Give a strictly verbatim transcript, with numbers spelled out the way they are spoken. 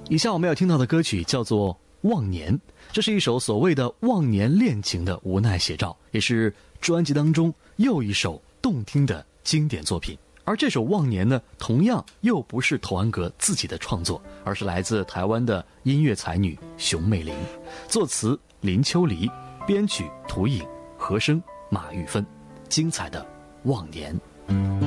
以下我们要听到的歌曲叫做《忘年》，这是一首所谓的忘年恋情的无奈写照，也是专辑当中又一首动听的经典作品。而这首《忘年》呢，同样又不是童安格自己的创作，而是来自台湾的音乐才女熊美玲，作词林秋离，编曲涂颖，和声马玉芬。精彩的《忘年》。